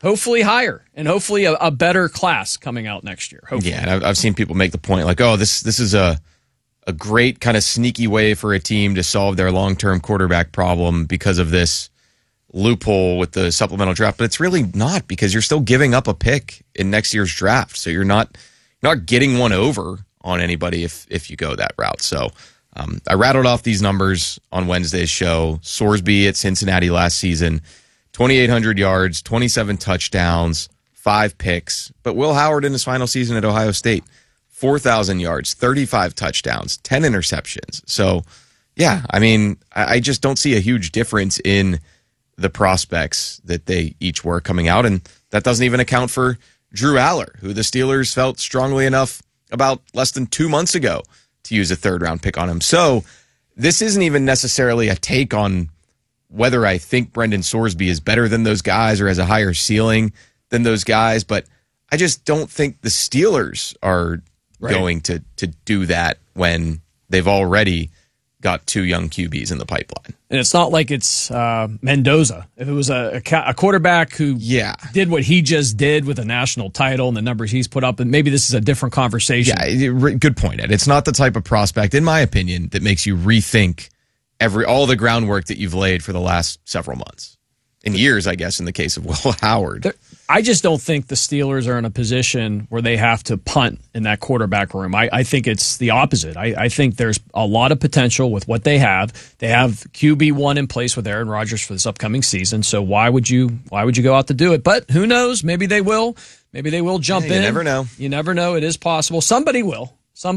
hopefully higher and hopefully a better class coming out next year. Hopefully. Yeah, and I've seen people make the point like, oh, this is a great kind of sneaky way for a team to solve their long-term quarterback problem because of this loophole with the supplemental draft. But it's really not, because you're still giving up a pick in next year's draft. So you're not getting one over on anybody if you go that route. So I rattled off these numbers on Wednesday's show. Sorsby at Cincinnati last season, 2,800 yards, 27 touchdowns, 5 picks. But Will Howard in his final season at Ohio State, 4,000 yards, 35 touchdowns, 10 interceptions. So, yeah, I mean, I just don't see a huge difference in the prospects that they each were coming out. And that doesn't even account for Drew Aller, who the Steelers felt strongly enough about less than 2 months ago to use a third-round pick on him. So this isn't even necessarily a take on whether I think Brendan Sorsby is better than those guys or has a higher ceiling than those guys, but I just don't think the Steelers are going to do that when they've already got 2 young QBs in the pipeline. And it's not like it's Mendoza. If it was a quarterback who did what he just did with a national title and the numbers he's put up, and maybe this is a different conversation. Yeah, good point, Ed. It's not the type of prospect, in my opinion, that makes you rethink all the groundwork that you've laid for the last several months. In years, I guess, in the case of Will Howard. I just don't think the Steelers are in a position where they have to punt in that quarterback room. I think it's the opposite. I think there's a lot of potential with what they have. They have QB1 in place with Aaron Rodgers for this upcoming season. So why would you go out to do it? But who knows? Maybe they will. Maybe they will jump in. You never know. You never know. It is possible. Somebody will.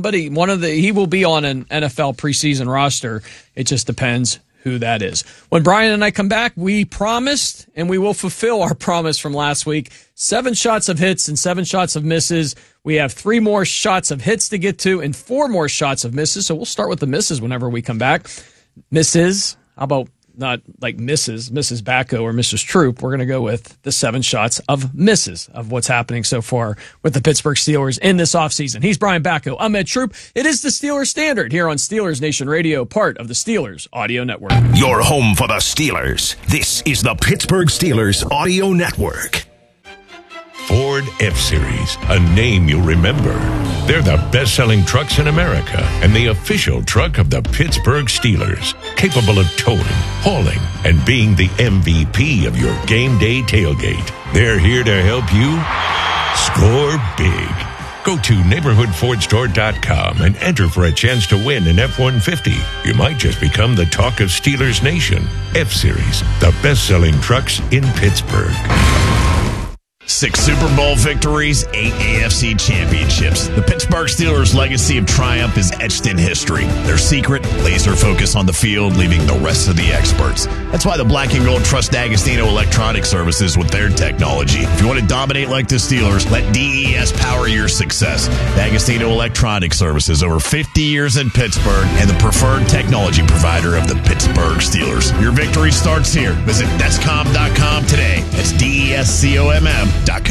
He will be on an NFL preseason roster. It just depends who that is. When Brian and I come back, we promised, and we will fulfill our promise from last week, 7 shots of hits and 7 shots of misses. We have 3 more shots of hits to get to and 4 more shots of misses. So we'll start with the misses whenever we come back. Misses, how about not like Mrs. Bacco or Mrs. Troop? We're going to go with the 7 shots of misses of what's happening so far with the Pittsburgh Steelers in this offseason. He's Brian Bacco. I'm Ed Troop. It is the Steelers Standard here on Steelers Nation Radio, part of the Steelers Audio Network. Your home for the Steelers. This is the Pittsburgh Steelers Audio Network. Ford F-Series, a name you'll remember. They're the best-selling trucks in America and the official truck of the Pittsburgh Steelers, capable of towing, hauling, and being the MVP of your game day tailgate. They're here to help you score big. Go to neighborhoodfordstore.com and enter for a chance to win an F-150. You might just become the talk of Steelers Nation. F-Series, the best-selling trucks in Pittsburgh. 6 Super Bowl victories, 8 AFC championships. The Pittsburgh Steelers' legacy of triumph is etched in history. Their secret, laser focus on the field, leaving the rest of the experts. That's why the Black and Gold trust D'Agostino Electronic Services with their technology. If you want to dominate like the Steelers, let DES power your success. D'Agostino Electronic Services, over 50 years in Pittsburgh, and the preferred technology provider of the Pittsburgh Steelers. Your victory starts here. Visit Descom.com today. That's DESCOMM.com.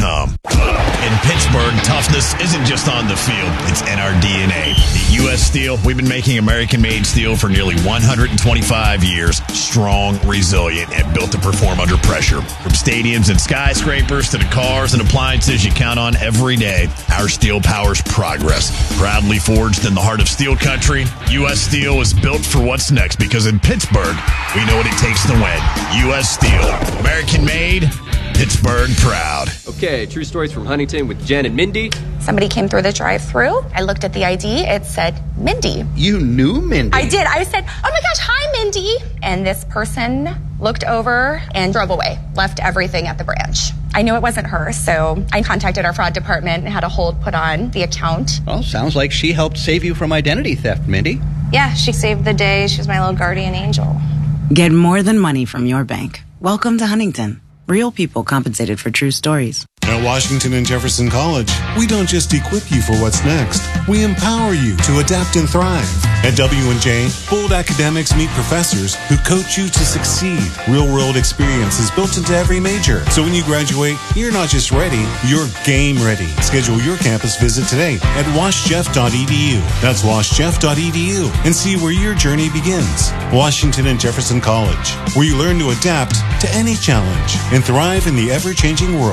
In Pittsburgh, toughness isn't just on the field, it's in our DNA. At U.S. Steel, we've been making American-made steel for nearly 125 years. Strong, resilient, and built to perform under pressure. From stadiums and skyscrapers to the cars and appliances you count on every day, our steel powers progress. Proudly forged in the heart of steel country, U.S. Steel is built for what's next, because in Pittsburgh, we know what it takes to win. U.S. Steel, American-made, Pittsburgh proud. Okay, true stories from Huntington with Jen and Mindy. Somebody came through the drive-thru. I looked at the ID. It said Mindy. You knew Mindy? I did. I said, oh my gosh, hi, Mindy. And this person looked over and drove away, left everything at the branch. I knew it wasn't her, so I contacted our fraud department and had a hold put on the account. Well, sounds like she helped save you from identity theft, Mindy. Yeah, she saved the day. She was my little guardian angel. Get more than money from your bank. Welcome to Huntington. Real people compensated for true stories. At Washington and Jefferson College, we don't just equip you for what's next. We empower you to adapt and thrive. At W&J, bold academics meet professors who coach you to succeed. Real-world experience is built into every major. So when you graduate, you're not just ready, you're game ready. Schedule your campus visit today at washjeff.edu. That's washjeff.edu, and see where your journey begins. Washington and Jefferson College, where you learn to adapt to any challenge and thrive in the ever-changing world.